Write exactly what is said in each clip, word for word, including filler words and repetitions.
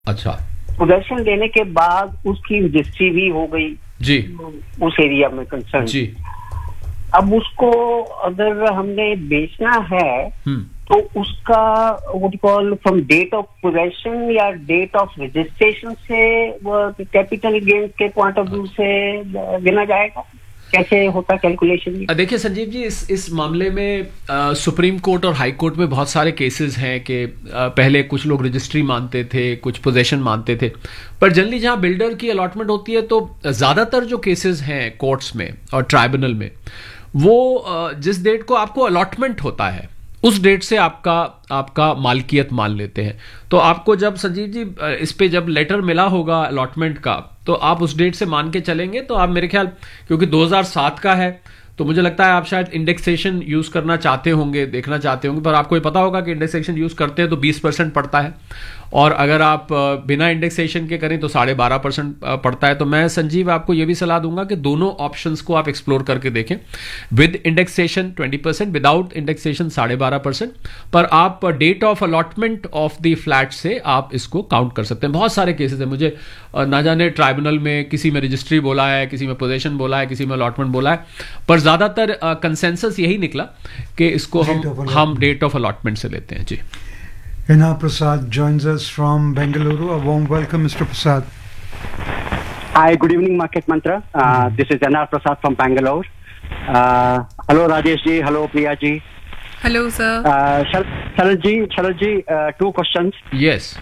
अच्छा, पोजेशन लेने के बाद उसकी रजिस्ट्री भी हो गई जी, उस एरिया में कंसर्न जी। अब उसको अगर हमने बेचना है तो उसका what you call from date of possession या डेट ऑफ रजिस्ट्रेशन से वो कैपिटल गेन के पॉइंट ऑफ व्यू से गिना जाएगा, कैसे होता कैलकुलेशन? देखिए संजीव जी, इस इस मामले में आ, सुप्रीम कोर्ट और हाई कोर्ट में बहुत सारे केसेस हैं कि आ, पहले कुछ लोग रजिस्ट्री मानते थे, कुछ पोजेशन मानते थे, पर जनरली जहां बिल्डर की अलॉटमेंट होती है तो ज्यादातर जो केसेस हैं कोर्ट्स में और ट्राइब्यूनल में, वो आ, जिस डेट को आपको अलॉटमेंट होता है उस डेट से आपका आपका मालकियत मान लेते हैं। तो आपको जब संजीव जी इस पे जब लेटर मिला होगा अलॉटमेंट का, तो आप उस डेट से मान के चलेंगे तो आप मेरे ख्याल, क्योंकि दो हज़ार सात का है तो मुझे लगता है आप शायद इंडेक्सेशन यूज करना चाहते होंगे, देखना चाहते होंगे, पर आपको ये पता होगा कि इंडेक्सेशन यूज करते हैं तो बीस परसेंट पड़ता है, और अगर आप बिना इंडेक्सेशन के करें तो साढ़े बारह परसेंट पड़ता है। तो मैं संजीव आपको ये भी सलाह दूंगा कि दोनों ऑप्शंस को आप एक्सप्लोर करके देखें, with indexation twenty percent, without indexation साढ़े बारह परसेंट, पर आप date of allotment of the flat से आप इसको काउंट कर सकते हैं। बहुत सारे केसेस हैं, मुझे ना जाने ट्राइब्यूनल में किसी में रजिस्ट्री बोला है, किसी में पोजेशन बोला है, किसी में अलॉटमेंट बोला है, पर ज्यादातर कंसेंसस यही निकला कि इसको हम हम डेट ऑफ अलॉटमेंट से लेते हैं। जी। N R Prasad joins us from Bengaluru. A warm welcome, Mister Prasad. Hi, good evening, Market Mantra. Uh, mm-hmm. This is N R Prasad from Bangalore. Uh, hello, Rajesh ji. Hello, Priya ji. Hello, sir. Uh, Sharad ji, Sharad ji, uh, two questions. Yes.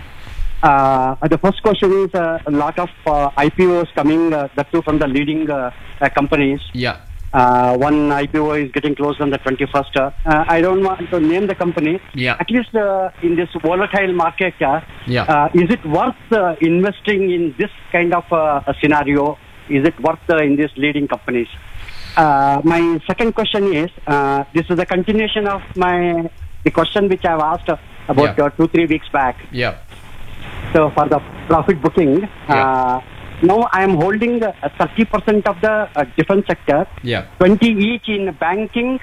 Uh, the first question is uh, a lot of uh, I P Os coming, uh, that too from the leading uh, uh, companies. Yeah. Uh, one I P O is getting closed on the twenty-first. Uh, I don't want to name the company. Yeah. At least uh, in this volatile market, uh, yeah. uh, is it worth uh, investing in this kind of uh, a scenario? Is it worth uh, in these leading companies? Uh, my second question is, uh, this is a continuation of my the question which I've asked uh, about yeah. uh, two, three weeks back. Yeah. So for the profit booking, yeah. uh, now I am holding uh, thirty percent of the uh, defense sector, yeah. twenty each in banking,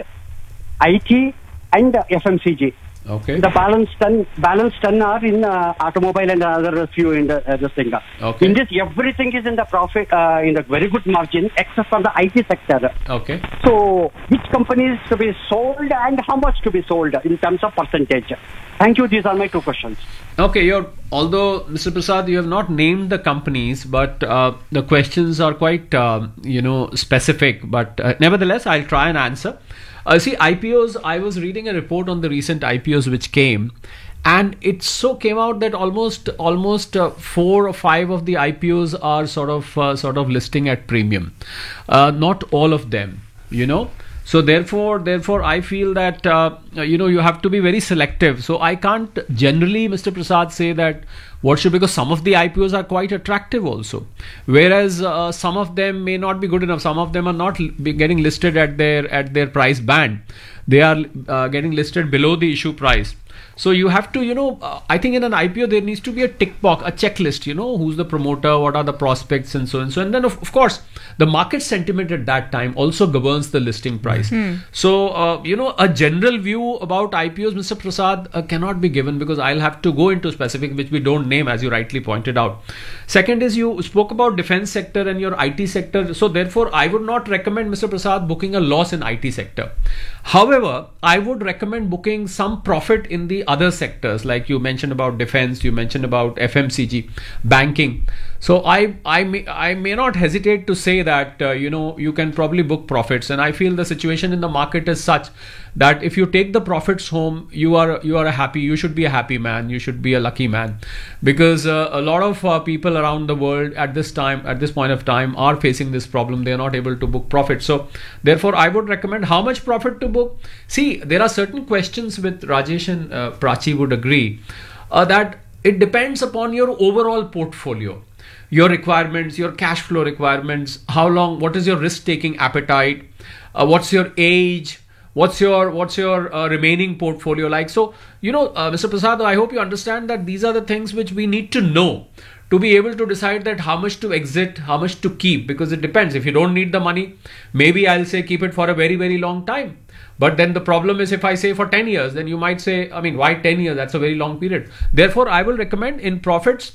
I T and uh, F M C G. Okay. The balance ten, balance ten are in uh, automobile and other few in the uh, this thing. Okay. In this, everything is in the profit, uh, in the very good margin, except for the I T sector. Okay. So, which companies to be sold and how much to be sold in terms of percentage? Thank you. These are my two questions. Okay, you're, although Mister Prasad, you have not named the companies, but uh, the questions are quite, uh, you know, specific. But uh, nevertheless, I'll try and answer. Uh, see, I P Os, I was reading a report on the recent I P Os which came, and it so came out that almost almost uh, four or five of the I P Os are sort of uh, sort of listing at premium. Uh, not all of them, you know. So therefore, therefore, I feel that uh, you know you have to be very selective. So I can't generally, Mister Prasad, say that what should, because some of the I P Os are quite attractive also, whereas uh, some of them may not be good enough. Some of them are not be getting listed at their at their price band. They are uh, getting listed below the issue price. So you have to, you know, uh, I think in an I P O there needs to be a tick box, a checklist, you know, who's the promoter, what are the prospects and so and so. And then of, of course, the market sentiment at that time also governs the listing price. Mm-hmm. So, uh, you know, a general view about I P Os, Mister Prasad, uh, cannot be given because I'll have to go into specific, which we don't name, as you rightly pointed out. Second is you spoke about defense sector and your I T sector. So therefore, I would not recommend, Mister Prasad, booking a loss in I T sector. However, I would recommend booking some profit in the other sectors, like you mentioned about defense, you mentioned about F M C G, banking. So I I may I may not hesitate to say that uh, you know you can probably book profits, and I feel the situation in the market is such that if you take the profits home, you are you are a happy, you should be a happy man, you should be a lucky man, because uh, a lot of uh, people around the world at this time, at this point of time, are facing this problem. They are not able to book profit. So therefore, I would recommend how much profit to book. See, there are certain questions with Rajesh and uh, Prachi would agree uh, that it depends upon your overall portfolio, your requirements, your cash flow requirements, how long, what is your risk-taking appetite, uh, what's your age, what's your what's your uh, remaining portfolio like. So, you know, uh, Mister Prasad, I hope you understand that these are the things which we need to know to be able to decide that how much to exit, how much to keep, because it depends. If you don't need the money, maybe I'll say keep it for a very, very long time. But then the problem is, if I say for ten years, then you might say, I mean, why ten years? That's a very long period. Therefore, I will recommend in profits